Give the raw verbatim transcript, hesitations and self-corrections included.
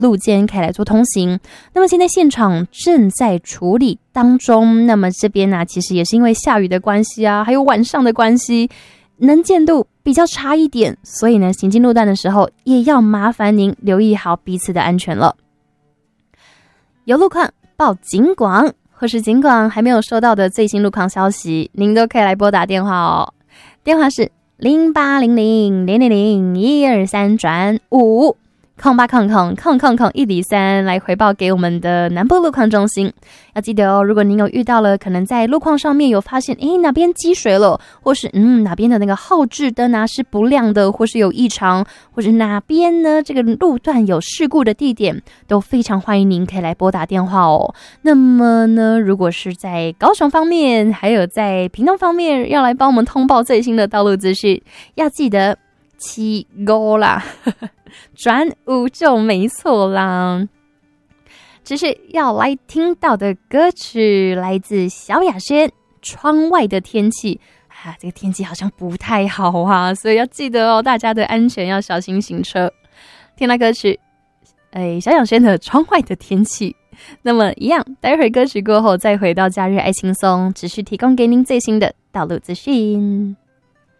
路肩可以来做通行。那么现在现场正在处理当中，那么这边呢、啊、其实也是因为下雨的关系啊，还有晚上的关系，能见度比较差一点，所以呢行经路段的时候也要麻烦您留意好彼此的安全了。有路况报警广，或是警广还没有收到的最新路况消息，您都可以来拨打电话哦。电话是零八零零零零零一二三转五空八空空空空空一里三来回报给我们的南部路况中心。要记得哦，如果您有遇到了可能在路况上面有发现诶哪边积水了，或是嗯哪边的那个后置灯啊是不亮的，或是有异常，或者哪边呢这个路段有事故的地点，都非常欢迎您可以来拨打电话哦。那么呢如果是在高雄方面还有在屏东方面要来帮我们通报最新的道路资讯，要记得七五啦转五就没错啦。只是要来听到的歌曲来自萧亚轩《窗外的天气》啊，这个天气好像不太好啊，所以要记得哦，大家的安全要小心行车。听到歌曲哎，萧亚轩的《窗外的天气》，那么一样待会儿歌曲过后再回到假日爱轻松，持续提供给您最新的道路资讯。